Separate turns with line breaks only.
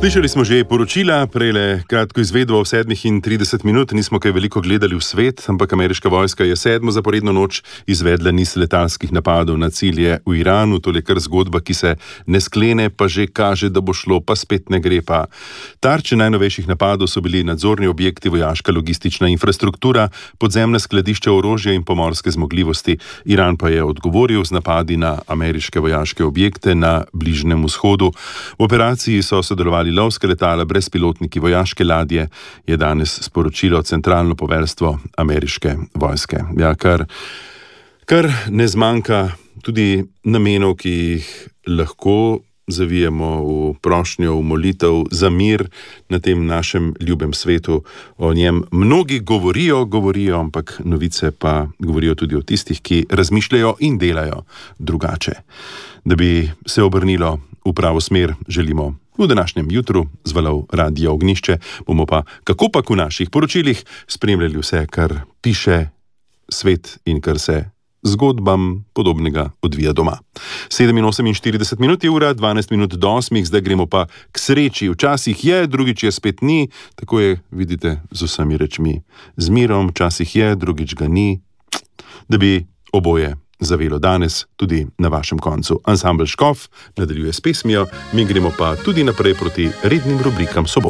Slišali smo že poročila, prejle kratko izvedbo v 37 minut, nismo kaj veliko gledali v svet, ampak ameriška vojska je 7. zaporedno noč izvedla niz letalskih napadov na cilje v Iranu, to je kar zgodba, ki se ne sklene, pa že kaže, da bo šlo, pa spet ne gre pa. Tarče najnovejših napadov so bili nadzorni objekti, vojaška logistična infrastruktura, podzemna skladišča orožja in pomorske zmogljivosti. Iran pa je odgovoril z napadi na ameriške vojaške objekte na Bližnjem vzhodu. V operaciji so sodelovali lovske letala, brezpilotniki, vojaške ladje, je danes sporočilo centralno poveljstvo ameriške vojske. Ja, kar ne zmanjka tudi namenov, ki jih lahko zavijemo v prošnjo, v molitev za mir na tem našem ljubem svetu. O njem mnogi govorijo, ampak novice pa govorijo tudi o tistih, ki razmišljajo in delajo drugače. Da bi se obrnilo v pravo smer, želimo v današnjem jutru z valov Radia Ognjišče, bomo pa kakopak v naših poročilih spremljali vse, kar piše svet in kar se zgodbam podobnega odvija doma. 7:48 minut je ura, 12 minut do 8, zdaj gremo pa k sreči. Včasih je, drugič je spet ni, tako je, vidite, z vsemi rečmi. Z mirom, včasih je, drugič ga ni, da bi oboje zavelo danes tudi na vašem koncu. Ansambel Škof nadaljuje s pesmijo, mi gremo pa tudi naprej proti rednim rubrikam sobote.